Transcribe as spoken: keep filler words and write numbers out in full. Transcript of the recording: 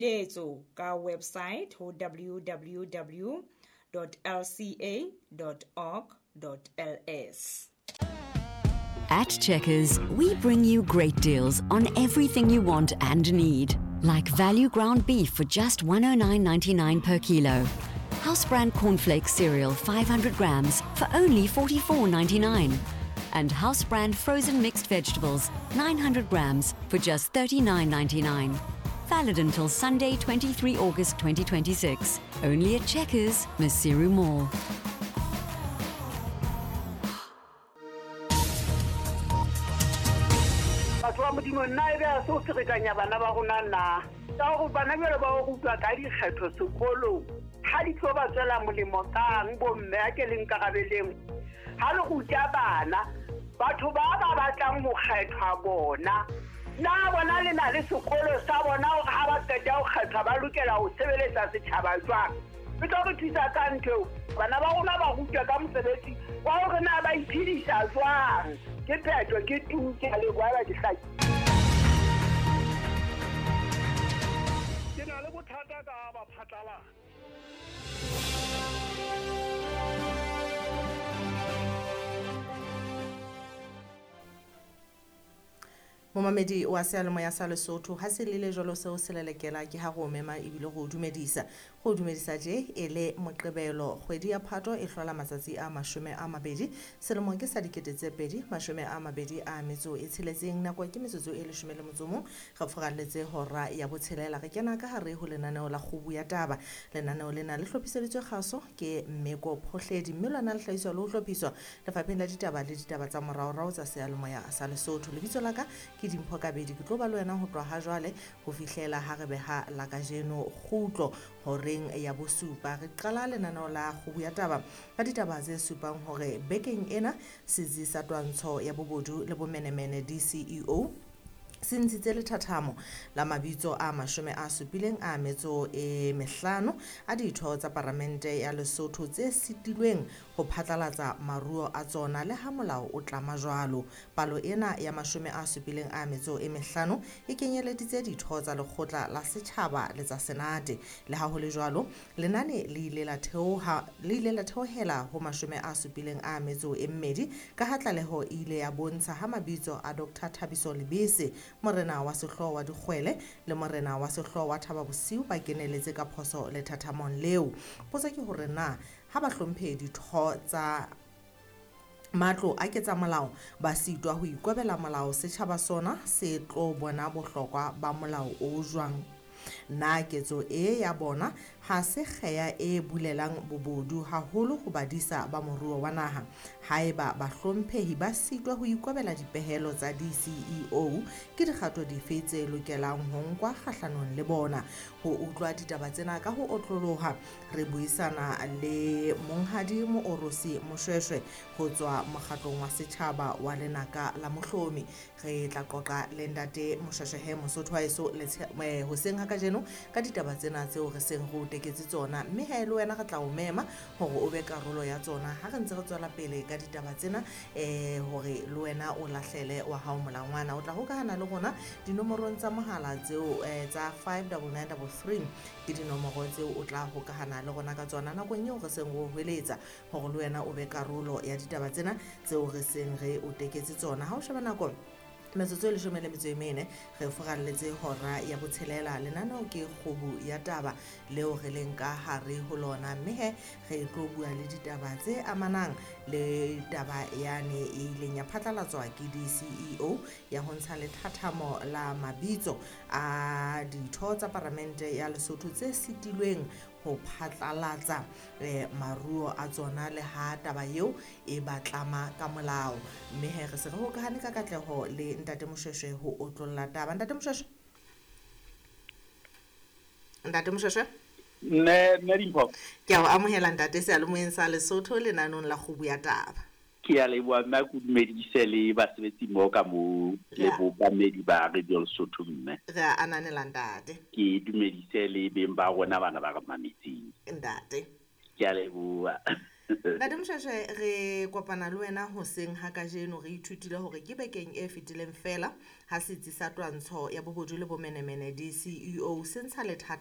Letso ka website ho w w w dot l c a dot org dot l s. At Checkers, we bring you great deals on everything you want and need. Like value ground beef for just one oh nine ninety-nine per kilo. House brand cornflakes cereal five hundred grams for only forty-four ninety-nine. And house brand frozen mixed vegetables nine hundred grams for just thirty-nine ninety-nine. Valid until Sunday, twenty-third of August twenty twenty-six. Only at Checkers, Masiru Mall. Batho ba modimo nna ebe a so ferekanya bana ba rona na ka go bana bele ba go utlwa ka dikgetho sekolong ha di tlo ba tswela molemo kang bomme a ke leng karabeleng ha le go tja bana batho ba ba batlang go kgethwa bona na bona le na le sekolo sa bona go ha ba tseta go kgethwa ba lokela go sebeletsa setšhaba jwang re tlo go thusa ka ntho bana ba rona ba rutwa ka mosebetsi wa gore na ba iphedisa jwang ke phetho ke tuke le bua ba dihlaki ke na le bothata ka ba phatlala Momamedi wa sealemoya sa Lesotho ha se lele jolo seo se lelekela ke ha go mema ebile go dumedisa go dumedisa je ele moqebelo kgwedi ya Phato e hlola matsatsi a mashome a mabedi selemo ke sa dikete tse pedi mashome a mabedi a metso e tsheletseng nako ke metsotso e leshome le motsomo ga furalletse hora ya botshelela re kena ka hare ho lenaneo la khubu ya taba lenaneo lena le hlophiseditswe kgaso ke Mmeko Phohledi mme lona le hlahiswa le ho hlophiswa lefapheng la ditaba le ditaba tsa moraorao tsa sealemoya sa Lesotho lebitso la ka ke dimpho ka bedi ke tlo ba le wena ho tloha ha jwale ho fihlela ha re beha la kajeno khutlo horeng ya bosupa re qala lenaneo la khubu ya taba ka ditaba tse supang hore bekeng ena setsi sa twantsho ya bobodu le bomenemene D C E O Sintse le thathamo la mabitso a mashome a supileng a metso e mehlano a ditho tsa parlamente ya Lesotho tse sitilweng ho phatlalatsa maruo a tsona le ha molao o tlama jwalo palo ena ya mashome a supileng a metso e mehlano e kenyeleditse ditho tsa lekgotla la setjhaba le tsa senate le ha ho le jwalo lenane le ile la theoha le ile la theohela ho mashome a supileng a metso e mmedi ka hatlaleho ile ya bontsha ha mabitso a Doctor Thabiso Lebese morena wa sehloho wa dikgwele le morena wa sehloho wa Thaba Bosiu ba keneletse ka phoso le thathamong leo potsa ke hore na ha ba hlomphe ditho tsa matlo a ke tsa molao ba sitwa ho ikobela molao setjhaba sona se tlo bona bohlokwa ba molao o jwang na ketso e ya bona ha se kgeya e bulelang bobodu haholo ho badisa ba moruo wa naha haeba ba hlomphehi ba sitwa ho ikobela dipehelo tsa D C E O ke dikgato dife tse lokelang ho nkwa kgahlanong le bona ho utlwa ditaba tsena ka ho otloloha re buisana le monghadi Moorosi Moshweshwe ho tswa mokgatlong wa setjhaba wa lenaka la Mohlomi re tla qoqa le ntate Moshweshwe Mosotho wa eso le hoseng ha kajeno ka ditaba tsena tseo re seng go teketse tsona mme ha ele wena ga tla o mema hore o be karolo ya tsona ha re ntse re tswela pele ka ditaba tsena eh hore le wena o lahlele wa hao molangwana o tla hokahana le gona dinomorong tsa mohala tseo eh, tsa five nine nine three ke dinomoro tseo o tla hokahana le gona ka tsona nakong eo re seng go hweletsa hore le wena o be karolo ya ditaba tsena tseo re seng re o teketse tsona ha o sheba nako metsotso e leshome le metso e mene re furalletse hora ya botshelela lenaneo ke khubu ya taba leo re leng ka hare ho lona mme he re tlo bua le ditaba tse amanang le taba yane e ileng ya phatlalatswa ke D C E O ya ho ntsha le thathamo la mabitso a ditho tsa parlamente ya Lesotho tse sitilweng ho phatlalatsa eh, maruo a tsona le ha taba eo e batlama ka molao mme he re se re hokahane ka katleho le ntate Moshweshwe ho otlolla taba ntate Moshweshwe ntate Moshweshwe ne ne dimpho ke a amohela ntate se alemoeng sa Lesotho le nanong la khubu ya taba ke a le bua nna ku dumedise le basebetsi mo ka mo le bo ba medi ba Radio Lesotho mme re ananela ntate ke dumedise le beng ba rona bana ba ga mametsing ntate ke a le bua Ntate Msheshe re kopana le wena hoseng ha kajeno re ithutile hore ke bekeng e fetileng fela ha setsi sa twantsho ya bobodu le bomenemene D C E O se ntsha